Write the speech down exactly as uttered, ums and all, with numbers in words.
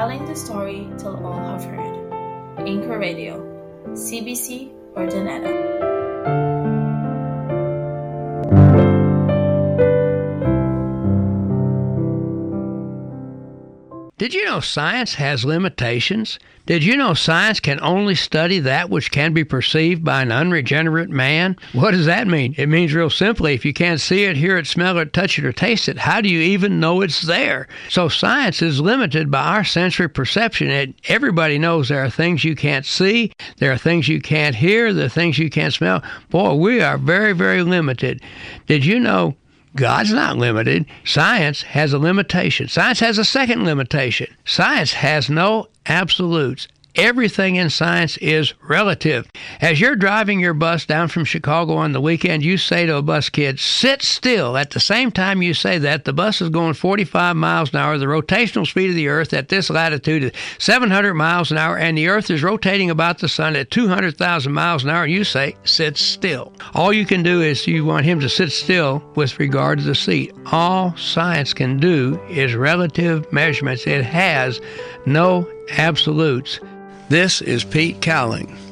telling the story till all have heard. Anchor Radio, C B C Urdaneta. Did you know science has limitations? Did you know science can only study that which can be perceived by an unregenerate man? What does that mean? It means real simply, if you can't see it, hear it, smell it, touch it, or taste it, how do you even know it's there? So science is limited by our sensory perception. And everybody knows there are things you can't see, there are things you can't hear, there are things you can't smell. Boy, we are very, very limited. Did you know God's not limited? Science has a limitation. Science has a second limitation. Science has no absolutes. Everything in science is relative. As you're driving your bus down from Chicago on the weekend, you say to a bus kid, sit still. At the same time you say that, the bus is going forty-five miles an hour. The rotational speed of the Earth at this latitude is seven hundred miles an hour, and the Earth is rotating about the sun at two hundred thousand miles an hour, and you say, sit still. All you can do is you want him to sit still with regard to the seat. All science can do is relative measurements. It has no absolutes. This is Pete Cowling.